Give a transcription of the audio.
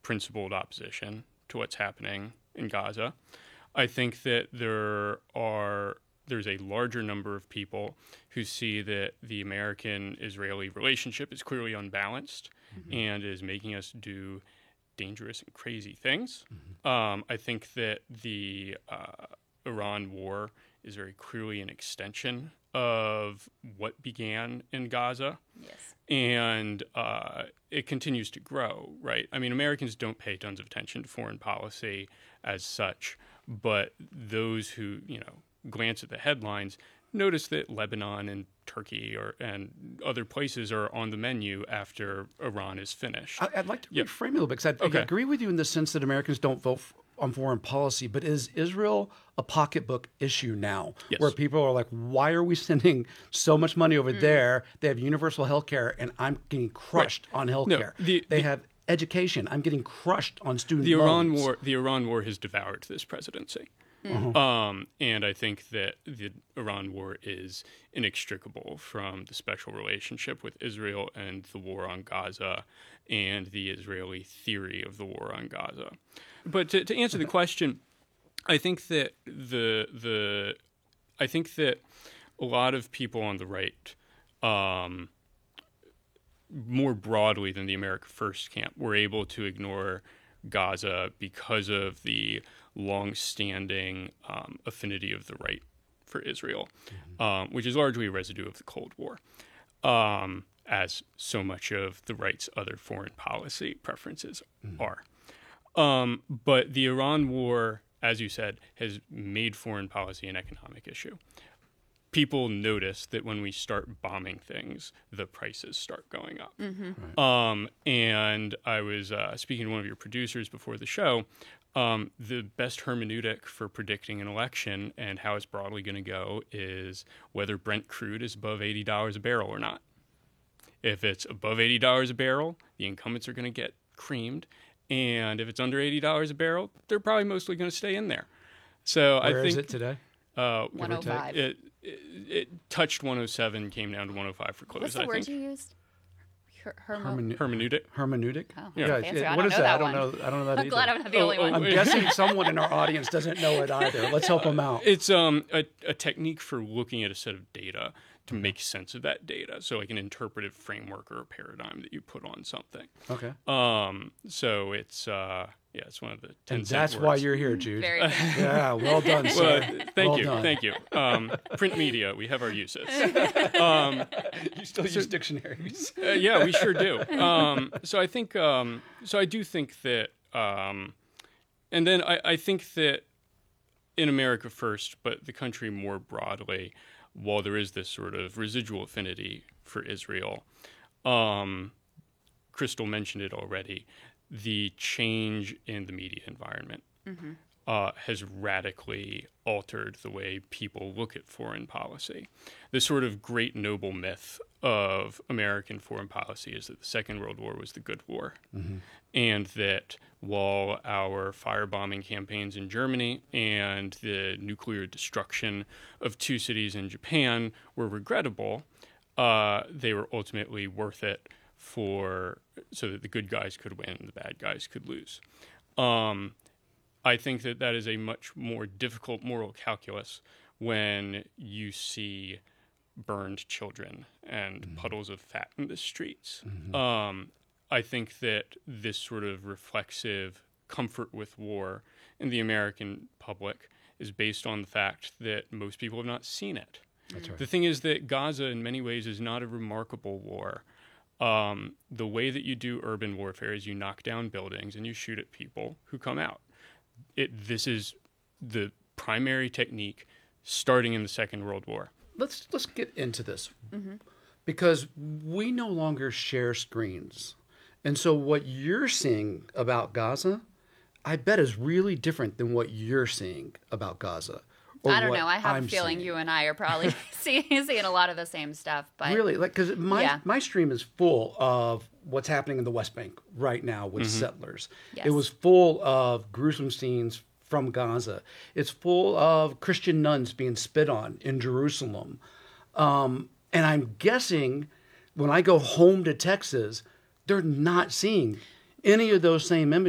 principled opposition to what's happening in Gaza. I think that there's a larger number of people who see that the American-Israeli relationship is clearly unbalanced and is making us do dangerous and crazy things. I think that the Iran war is very clearly an extension of what began in Gaza. Yes. And it continues to grow, right? I mean, Americans don't pay tons of attention to foreign policy as such, but those who, glance at the headlines notice that Lebanon and Turkey and other places are on the menu after Iran is finished. I'd like to reframe it a little bit, because I agree with you in the sense that Americans don't vote on foreign policy, but is Israel a pocketbook issue now? Yes. Where people are like, why are we sending so much money over there? They have universal health care, and I'm getting crushed on health care. They have education. I'm getting crushed on student loans. The Iran war has devoured this presidency. And I think that the Iran war is inextricable from the special relationship with Israel and the war on Gaza and the Israeli theory of the war on Gaza. But to answer the question, I think that I think that a lot of people on the right, more broadly than the America First camp, were able to ignore Gaza because of the long-standing affinity of the right for Israel, which is largely a residue of the Cold War, as so much of the right's other foreign policy preferences are. But the Iran war, as you said, has made foreign policy an economic issue. People notice that when we start bombing things, the prices start going up. Right. And I was speaking to one of your producers before the show. The best hermeneutic for predicting an election and how it's broadly going to go is whether Brent crude is above $80 a barrel or not. If it's above $80 a barrel, the incumbents are going to get creamed. And if it's under $80 a barrel, they're probably mostly going to stay in there. So Where I think is it today? 105. It touched 107, came down to 105 for close. What's the word you used? Hermeneutic. Hermeneutic? Oh, yeah. fancy. What is that? I don't one. know. I don't know that I'm either. glad I'm not the only one. I'm guessing someone in our audience doesn't know it either. Let's help them out. It's a technique for looking at a set of data to make sense of that data. So like an interpretive framework or a paradigm that you put on something. Okay. So it's it's one of the 10 And that's why you're here, Jude. Very good. Yeah, well done, sir. Thank you. Print media, we have our uses. You still use dictionaries. Yeah, we sure do. So I think, so I do think that, and then I think that in America First, but the country more broadly, while there is this sort of residual affinity for Israel, Crystal mentioned it already, the change in the media environment has radically altered the way people look at foreign policy. The sort of great noble myth of American foreign policy is that the Second World War was the good war, and that while our firebombing campaigns in Germany and the nuclear destruction of 2 cities in Japan were regrettable, they were ultimately worth it so that the good guys could win and the bad guys could lose. I think that is a much more difficult moral calculus when you see burned children and puddles of fat in the streets. I think that this sort of reflexive comfort with war in the American public is based on the fact that most people have not seen it. That's right. The thing is that Gaza in many ways is not a remarkable war. The way that you do urban warfare is you knock down buildings and you shoot at people who come out. This is the primary technique starting in the Second World War. Let's get into this because we no longer share screens. And so what you're seeing about Gaza, I bet is really different than what you're seeing about Gaza. I don't know. I have a feeling you and I are probably seeing a lot of the same stuff. But really, because my stream is full of what's happening in the West Bank right now with settlers. Yes. It was full of gruesome scenes from Gaza. It's full of Christian nuns being spit on in Jerusalem. And I'm guessing when I go home to Texas, they're not seeing any of those same images.